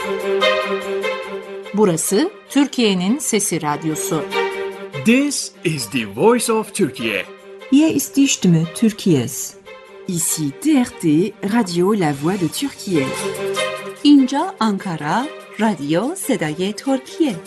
Burası Türkiye'nin Sesi Radyosu. This is the voice of Turkey. Hier ist die Stimme Türkiye's. Ici TRT, Radio La Voix de Türkiye. اینجا آنکارا، رادیو صدای ترکیه.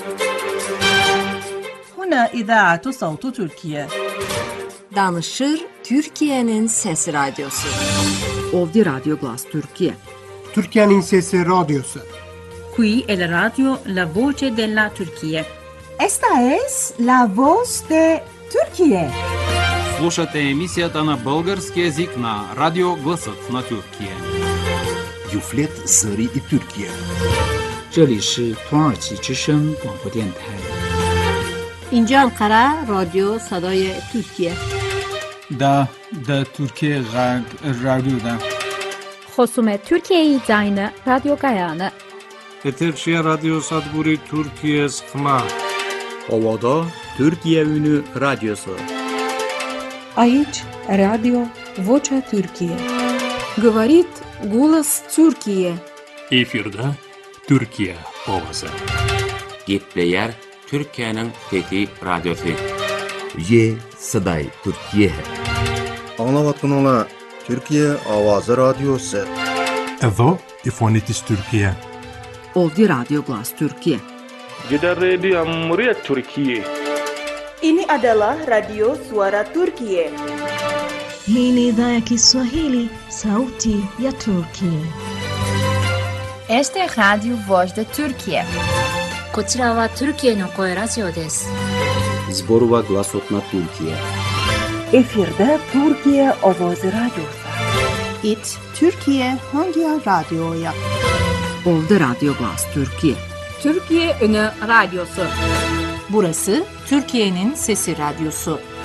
هنا إذاعة صوت تركيا. Danışır Türkiye'nin Sesi Radyosu. Ovdje Radio Glas Türkiye. Türkiye'nin Sesi Radyosu. Qui è la radio La Voce della Turchia. Esta es la voz de Türkiye. Слушате емисията на български език на Радио Гласът на Türkiye. Юфлет Зări и Türkiye. 这里是土耳其之声广播电台。 اینجا انقره رادیو صدای ترکیه. دا Türkiye Radyo'da. خصوم Türkiye Zayne Radyo Gayane. Eterşehir Radyo Sadburi Türkiye Sıkma. Ovada Türkiye Ünü Radyosu. Aici Radio Vocea Türkiye. Говорит голос Türkiye. Efirde Türkiye Ovası. Gitleyer Türkiye'nin Fethi Radyosu. Ye Saday Türkiye. Anlavatın ola Türkiye Avazı Radyosu. Evo İfonitis Türkiye. Ovdje Radio Glas Türkiye. Gider Radio Cumhuriyet Türkiye. Ini adalah Radio Suara Turkiye. Hii ni idhaa ya Kiswahili, Sauti ya Turkiye. Este es Radio Voz de Turkiye. こちらはトルキエの声ラジオです。 Zborova Glasot na Türkiye. Efirde Türkiye Ovozi Radyosu. It Türkiye hangi radyoya? Ovdje Radio Glas Türkiye. Türkiye Ünü Radyosu. Burası Türkiye'nin Sesi Radyosu.